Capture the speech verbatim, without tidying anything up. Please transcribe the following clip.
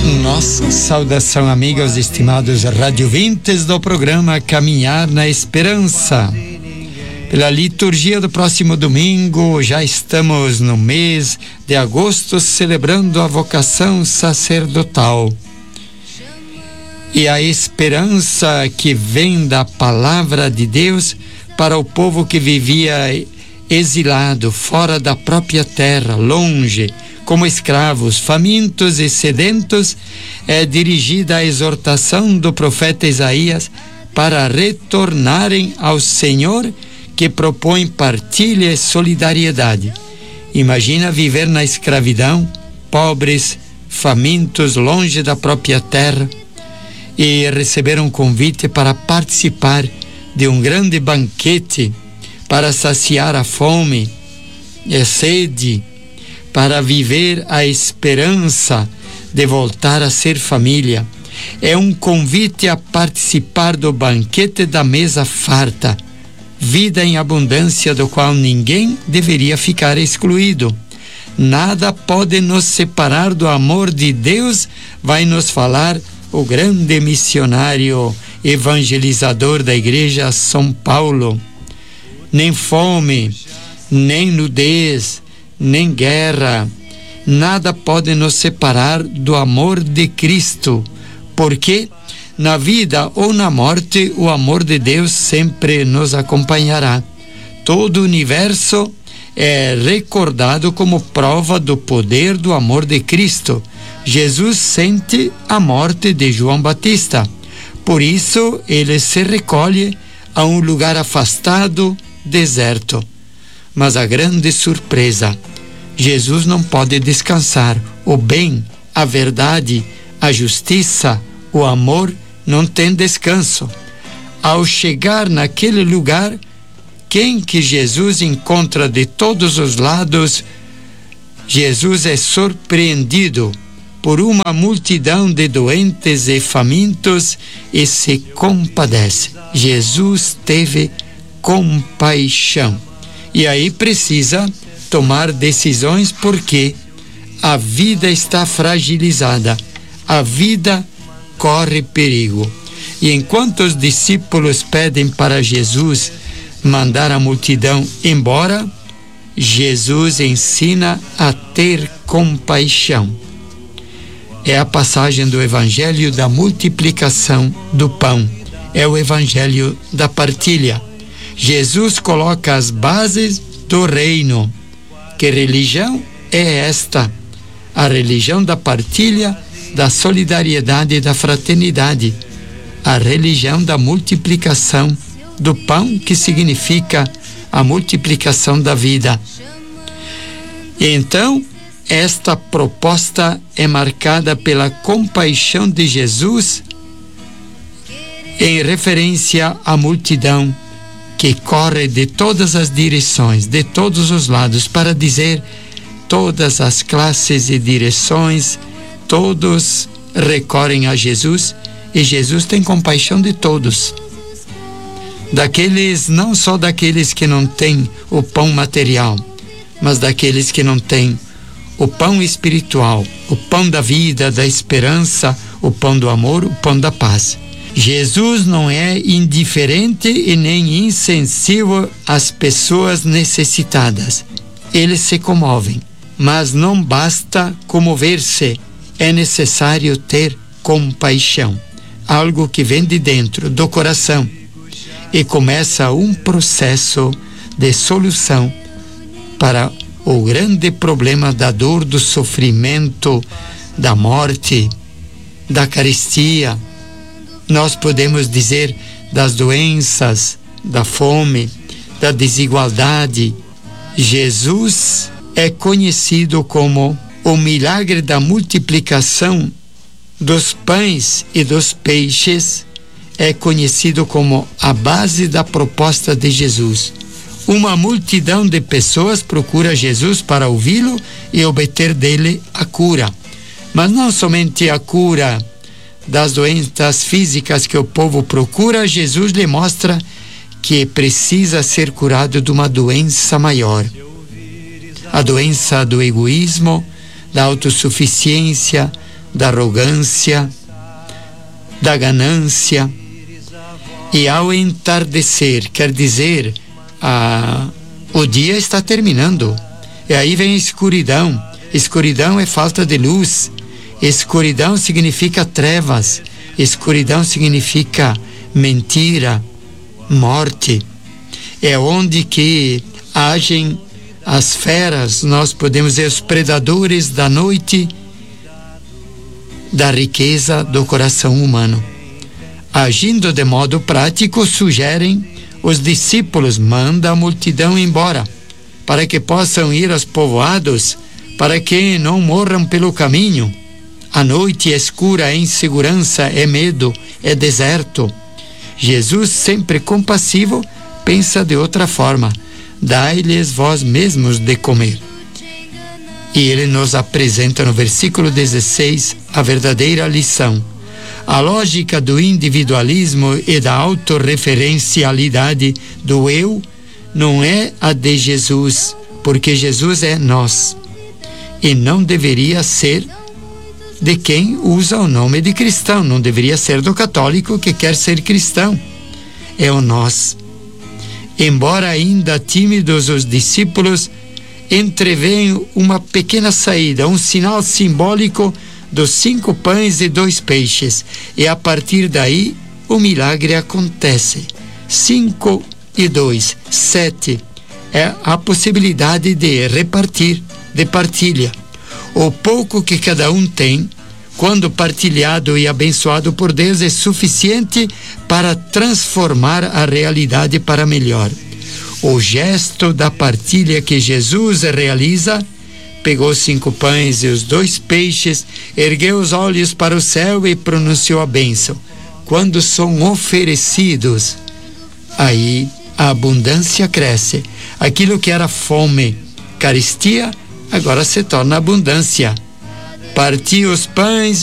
Nossa saudação, amigos estimados radiovintes do programa Caminhar na Esperança. Pela liturgia do próximo domingo, já estamos no mês de agosto celebrando a vocação sacerdotal. E a esperança que vem da palavra de Deus para o povo que vivia exilado, fora da própria terra, longe, como escravos, famintos e sedentos, é dirigida a exortação do profeta Isaías para retornarem ao Senhor, que propõe partilha e solidariedade. Imagina viver na escravidão, pobres, famintos, longe da própria terra, e receber um convite para participar de um grande banquete para saciar a fome e a sede, para viver a esperança de voltar a ser família. É um convite a participar do banquete da mesa farta, vida em abundância do qual ninguém deveria ficar excluído. Nada pode nos separar do amor de Deus, vai nos falar o grande missionário evangelizador da igreja, São Paulo. Nem fome, nem nudez, nem guerra, nada pode nos separar do amor de Cristo, porque na vida ou na morte o amor de Deus sempre nos acompanhará. Todo o universo é recordado como prova do poder do amor de Cristo. Jesus sente a morte de João Batista, por isso ele se recolhe a um lugar afastado, deserto. Mas a grande surpresa, Jesus não pode descansar. O bem, a verdade, a justiça, o amor não tem descanso. Ao chegar naquele lugar, quem que Jesus encontra de todos os lados? Jesus é surpreendido por uma multidão de doentes e famintos e se compadece. Jesus teve compaixão. E aí precisa tomar decisões, porque a vida está fragilizada, a vida corre perigo. E enquanto os discípulos pedem para Jesus mandar a multidão embora, Jesus ensina a ter compaixão. É a passagem do evangelho da multiplicação do pão, é o evangelho da partilha. Jesus coloca as bases do reino. Que religião é esta? A religião da partilha, da solidariedade e da fraternidade. A religião da multiplicação do pão, que significa a multiplicação da vida. E então, esta proposta é marcada pela compaixão de Jesus em referência à multidão que corre de todas as direções, de todos os lados, para dizer todas as classes e direções, todos recorrem a Jesus, e Jesus tem compaixão de todos. Daqueles, não só daqueles que não têm o pão material, mas daqueles que não têm o pão espiritual, o pão da vida, da esperança, o pão do amor, o pão da paz. Jesus não é indiferente e nem insensível às pessoas necessitadas. Eles se comovem, mas não basta comover-se, é necessário ter compaixão, algo que vem de dentro do coração, e começa um processo de solução para o grande problema da dor, do sofrimento, da morte, da carestia. Nós podemos dizer das doenças, da fome, da desigualdade. Jesus é conhecido como o milagre da multiplicação dos pães e dos peixes, é conhecido como a base da proposta de Jesus. Uma multidão de pessoas procura Jesus para ouvi-lo e obter dele a cura. Mas não somente a cura das doenças físicas que o povo procura, Jesus lhe mostra que precisa ser curado de uma doença maior. A doença do egoísmo, da autossuficiência, da arrogância, da ganância. E ao entardecer, quer dizer, a, o dia está terminando. E aí vem a escuridão. Escuridão é falta de luz. Escuridão significa trevas. Escuridão significa mentira, morte. É onde que agem as feras, nós podemos dizer, os predadores da noite, da riqueza do coração humano. Agindo de modo prático, sugerem os discípulos, manda a multidão embora, para que possam ir aos povoados, para que não morram pelo caminho. A noite é escura, é insegurança, é medo, é deserto. Jesus, sempre compassivo, pensa de outra forma: dai-lhes vós mesmos de comer. E ele nos apresenta no versículo dezesseis a verdadeira lição. A lógica do individualismo e da autorreferencialidade do eu não é a de Jesus, porque Jesus é nós, e não deveria ser de quem usa o nome de cristão, não deveria ser do católico que quer ser cristão. É o nós. Embora ainda tímidos, os discípulos entreveem uma pequena saída, um sinal simbólico dos cinco pães e dois peixes, e a partir daí o milagre acontece. Cinco e dois, sete, é a possibilidade de repartir, de partilha. O pouco que cada um tem, quando partilhado e abençoado por Deus, é suficiente para transformar a realidade para melhor. O gesto da partilha que Jesus realiza: pegou os cinco pães e os dois peixes, ergueu os olhos para o céu e pronunciou a bênção. Quando são oferecidos, aí a abundância cresce. Aquilo que era fome, carestia, agora se torna abundância. Partiu os pães